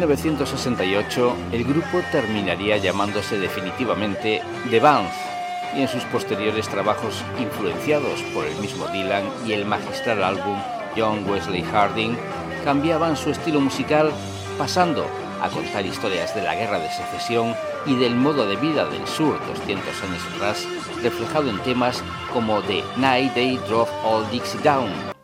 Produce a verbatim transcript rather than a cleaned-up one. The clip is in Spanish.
novecientos sesenta y ocho, el grupo terminaría llamándose definitivamente The Band, y en sus posteriores trabajos, influenciados por el mismo Dylan y el magistral álbum John Wesley Harding, cambiaban su estilo musical, pasando a contar historias de la Guerra de Secesión y del modo de vida del sur doscientos años atrás, reflejado en temas como The Night They Drove Old Dixie Down,